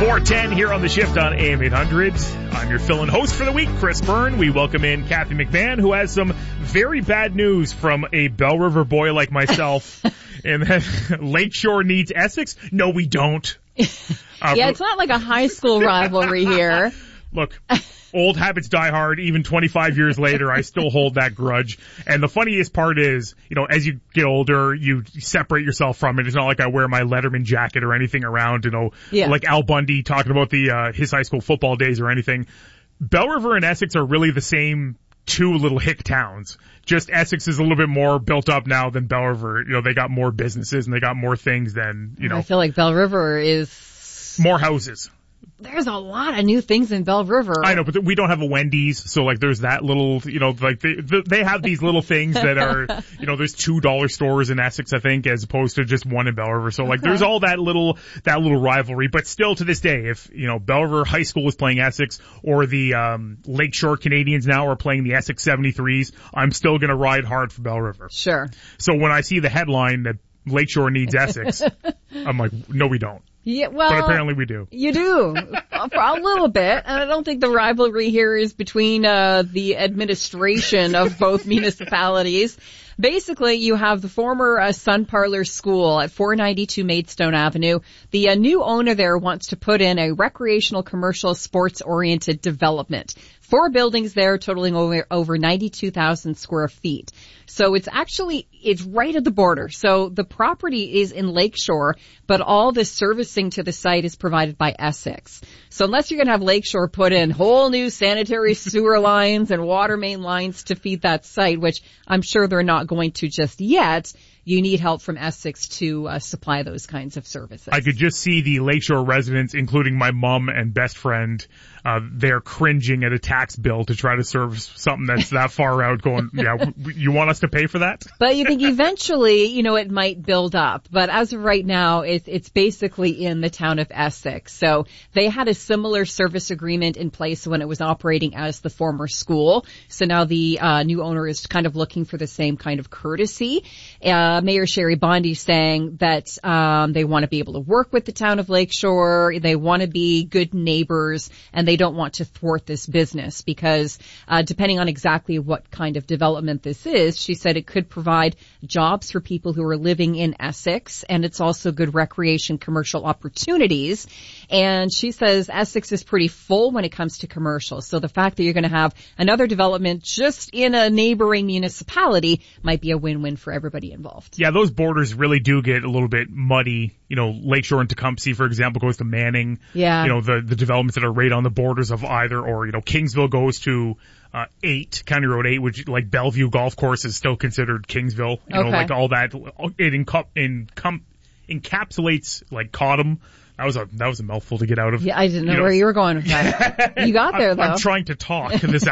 4:10 here on The Shift on AM 800. I'm your fill-in host for the week, Chris Byrne. We welcome in Kathy McMahon, who has some very bad news from a Bell River boy like myself. And Lakeshore needs Essex? No, we don't. Yeah, it's not like a high school rivalry here. Look, old habits die hard. Even 25 years later, I still hold that grudge. And the funniest part is, as you get older, you separate yourself from it. It's not like I wear my Letterman jacket or anything around, like Al Bundy talking about his high school football days or anything. Bell River and Essex are really the same two little hick towns. Just Essex is a little bit more built up now than Bell River. They got more businesses and they got more things than, I feel like Bell River is more houses. There's a lot of new things in Bell River. I know, but we don't have a Wendy's, so there's that little, they have these little things that are, there's $2 stores in Essex, I think, as opposed to just one in Bell River. So there's all that little rivalry, but still to this day, if, Bell River High School is playing Essex or the, Lakeshore Canadians now are playing the Essex 73s, I'm still gonna ride hard for Bell River. Sure. So when I see the headline that Lakeshore needs Essex, I'm like, no, we don't. Yeah, well, but apparently we do. You do. For a little bit. And I don't think the rivalry here is between the administration of both municipalities. Basically, you have the former Sun Parlor School at 492 Maidstone Avenue. The new owner there wants to put in a recreational, commercial, sports-oriented development. 4 buildings there totaling over 92,000 square feet. So it's right at the border. So the property is in Lakeshore, but all the servicing to the site is provided by Essex. So unless you're going to have Lakeshore put in whole new sanitary sewer lines and water main lines to feed that site, which I'm sure they're not going to just yet, you need help from Essex to supply those kinds of services. I could just see the Lakeshore residents, including my mom and best friend, they're cringing at a tax bill to try to service something that's that far out going, yeah, you want us to pay for that? But you think eventually, it might build up. But as of right now, it's basically in the town of Essex. So they had a similar service agreement in place when it was operating as the former school. So now the new owner is kind of looking for the same kind of courtesy. Mayor Sherry Bondi saying that they want to be able to work with the town of Lakeshore. They want to be good neighbors, and they don't want to thwart this business because depending on exactly what kind of development this is, she said it could provide jobs for people who are living in Essex, and it's also good recreation commercial opportunities. And she says Essex is pretty full when it comes to commercial. So the fact that you're going to have another development just in a neighboring municipality might be a win-win for everybody involved. Yeah, those borders really do get a little bit muddy. Lakeshore and Tecumseh, for example, goes to Manning. Yeah. The developments that are right on the borders of either, or, Kingsville goes to, 8, County Road 8, which, like, Bellevue Golf Course is still considered Kingsville. Like all that, it encapsulates, like, Cottam. That was a mouthful to get out of. Yeah, I didn't know where you were going with that. You got there, though. I'm trying to talk this